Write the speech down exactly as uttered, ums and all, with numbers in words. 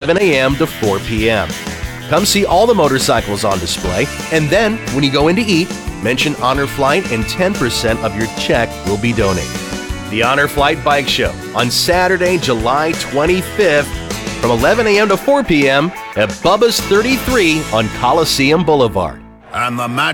eleven a.m. to four p.m. Come see all the motorcycles on display, and then when you go in to eat, mention Honor Flight and ten percent of your check will be donated. The Honor Flight Bike Show on Saturday, July twenty-fifth from eleven a.m. to four p.m. at Bubba's thirty-three on Coliseum Boulevard. And the match